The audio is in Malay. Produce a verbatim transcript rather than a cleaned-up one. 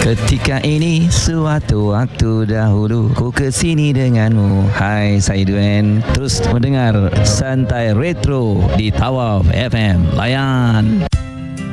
Ketika ini suatu waktu dahulu ku kesini denganmu. Hai, saya Duen. Terus mendengar Santai Retro di Tawaf F M. Layan.